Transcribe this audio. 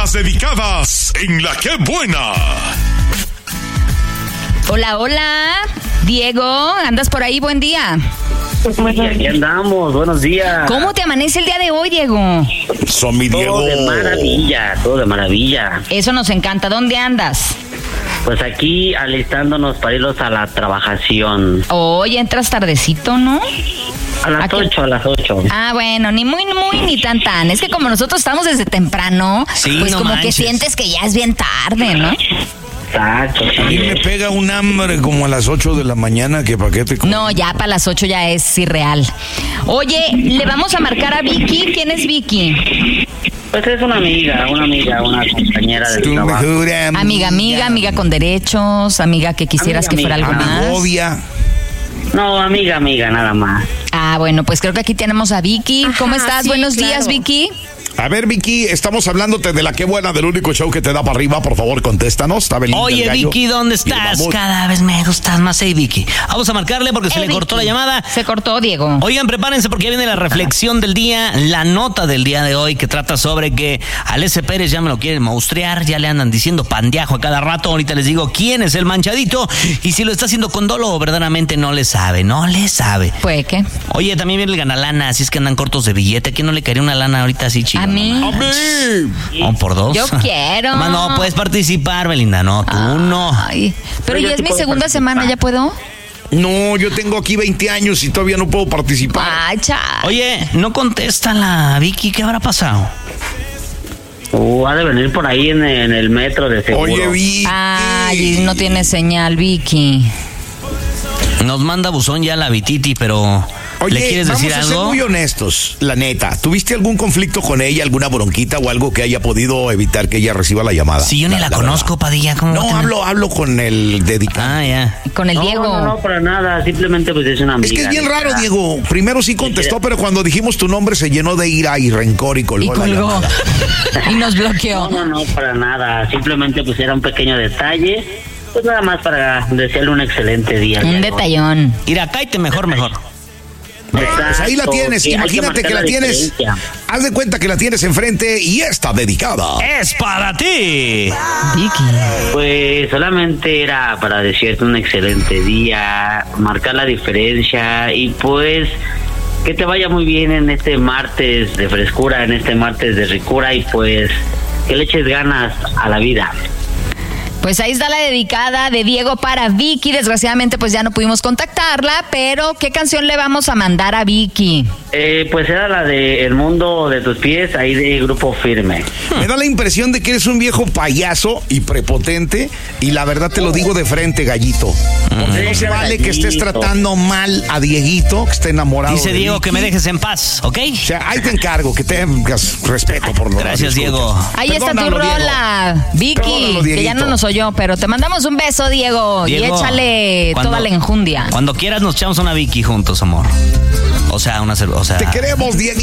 Las dedicadas en La Qué Buena. Hola, hola. Diego, ¿andas por ahí? Buen día. Sí, aquí andamos, buenos días. ¿Cómo te amanece el día de hoy, Diego? Son mi Diego. Todo de maravilla. Eso nos encanta. ¿Dónde andas? Pues aquí alistándonos para irnos a la trabajación. Hoy entras tardecito, ¿no? A las 8. Ah, bueno, ni muy, ni tan. Es que como nosotros estamos desde temprano, Sí, pues no como manches. que sientes que ya es bien tarde, ¿no? Exacto. A mí me pega un hambre como a las 8 de la mañana, que paquete. No, ya para las 8 ya es irreal. Oye, le vamos a marcar a Vicky. ¿Quién es Vicky? Pues es una compañera del Tu trabajo. mejor Amiga con derechos, amiga que quisieras que fuera algo más. Amigovia. No, amiga, nada más. Ah, bueno, pues creo que aquí tenemos a Vicky. ¿Cómo Ajá, estás? sí, Buenos claro. días, Vicky. A ver, Vicky, estamos hablándote de La Qué Buena, del único show que te da para arriba. Por favor, contéstanos. Está Belinda Oye, el gallo. Vicky, ¿dónde Y estás? vamos. Cada vez me gustas más, Vicky. Vamos a marcarle porque se le cortó la Vicky. llamada. Se cortó, Diego. Oigan, prepárense porque ya viene la reflexión del día, la nota del día de hoy que trata sobre que al S. Pérez ya me lo quieren monstruar, ya le andan diciendo pandeajo a cada rato. Ahorita les digo quién es el manchadito y si lo está haciendo con dolo o verdaderamente no le sabe. ¿Pues qué? Oye, también viene el ganalana, así es que andan cortos de billete. ¿A quién no le caería una lana ahorita así chido? A mí. ¡A mí! O por dos. Yo quiero. Nomás no puedes participar, Belinda, no, tú no. Ay, pero Yo ya es sí mi puedo segunda participar. semana, ¿ya puedo? No, yo tengo aquí 20 años y todavía no puedo participar. Ay, cha. Oye, no contesta la Vicky, ¿qué habrá pasado? Ha de venir por ahí en el metro de seguro. Oye, Vicky. Ay, no tiene señal, Vicky. Nos manda buzón ya la Vititi, pero Oye, ¿le quieres vamos decir a ser algo? muy honestos, la neta. ¿Tuviste algún conflicto con ella, alguna bronquita o algo que haya podido evitar que ella reciba la llamada? Si yo ni la conozco, verdad. Padilla, ¿cómo va a No, tener? hablo con el dedicado. Ah, ya. Con el Diego. No, para nada. Simplemente pues es una amiga. Es que es bien neta. raro, Diego. Primero sí contestó, pero cuando dijimos tu nombre se llenó de ira y rencor y colgó. Y la colgó. llamada. Y nos bloqueó. No, para nada. Simplemente pues era un pequeño detalle. Pues nada más para desearle un excelente día. Un detallón. Mira, cállate mejor. Pues ahí la tienes, Sí, hay imagínate que marcar la tienes. diferencia. Haz de cuenta que la tienes enfrente y está dedicada. ¡Es para ti! Vicky. Pues solamente era para desearte un excelente día, marcar la diferencia y pues que te vaya muy bien en este martes de frescura, en este martes de ricura y pues que le eches ganas a la vida. Pues ahí está la dedicada de Diego para Vicky. Desgraciadamente pues ya no pudimos contactarla, pero ¿qué canción le vamos a mandar a Vicky? Pues era la de El Mundo de Tus Pies, ahí de Grupo Firme. Me da la impresión de que eres un viejo payaso y prepotente y la verdad te lo digo de frente, gallito. Porque no se vale que estés tratando mal a Dieguito, que esté enamorado. Dice de Diego Vicky. que me dejes en paz, ¿ok? O sea, ahí te encargo, que tengas respeto por lo Gracias, radioescuchas. Diego. Ahí está tu Perdónalo, Diego. rola, Vicky, Perdónalo, que ya Dieguito. no nos oyó, pero te mandamos un beso, Diego, y Diego, échale cuando- toda la enjundia. Cuando quieras nos echamos una Vicky juntos, amor. O sea, una cerveza. Te queremos, Diego.